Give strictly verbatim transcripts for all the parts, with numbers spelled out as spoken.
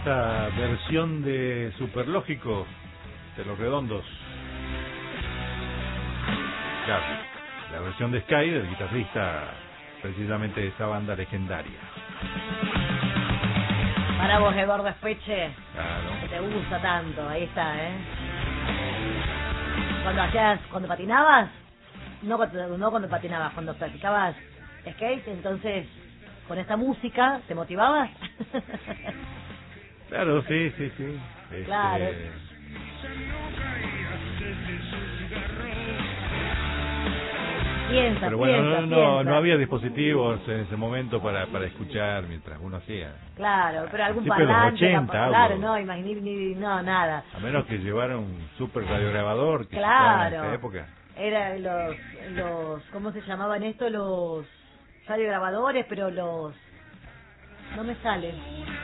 esta versión de Superlógico de Los Redondos. Claro, la versión de Sky del guitarrista precisamente de esa banda legendaria. Para vos, Eduardo Espeche, Claro. que te gusta tanto, ahí está, ¿eh? Cuando hacías, cuando patinabas, no, cuando- no cuando patinabas, cuando practicabas skate, entonces, con esta música, ¿te motivabas? Claro, sí, sí, sí. Este, Claro. Piensa, Pero bueno, piensa, no, no, piensa. no había dispositivos en ese momento para, para escuchar mientras uno hacía. Claro, pero algún Principio de los parlante, ochenta, capaz- claro, hablo. no, imagínate, ni, no, nada. A menos que llevara un super radiograbador que Claro. se usaba en esa época. Eran los, los, ¿cómo se llamaban esto? Los radiograbadores, pero los, no me sale.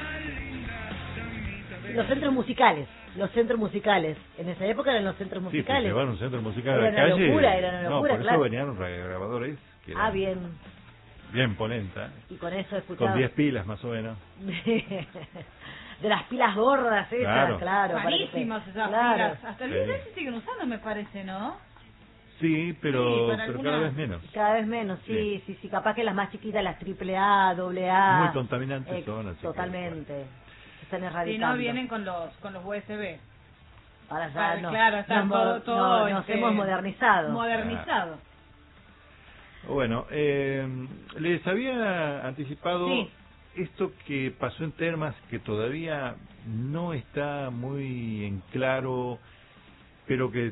Los centros musicales, los centros musicales. En esa época eran los centros Sí, pues musicales. llevar un centro musical Era a la una calle. locura, era una locura, no, por claro. eso venían radiograbadores que eran Ah, bien. bien polenta, Y con eso escuchaba. con diez pilas más o menos. De las pilas gordas esas, Claro. claro. para que te- Carísimas esas claro. pilas. Hasta el día de hoy Sí. se siguen usando, me parece, ¿no? Sí, pero, Sí, para pero alguna- cada vez menos. Cada vez menos, sí, Sí. sí, sí, capaz que las más chiquitas, las triple A, doble A. Muy contaminantes eh, son, así que, Totalmente. Están Si erradicando. no, vienen con los con los U S B. Ahora ya Para- no. claro, está nos, todo- mo- todo, no, nos este, hemos modernizado. Modernizado. Bueno, eh, les había anticipado Sí. esto que pasó en Termas, que todavía no está muy en claro, pero que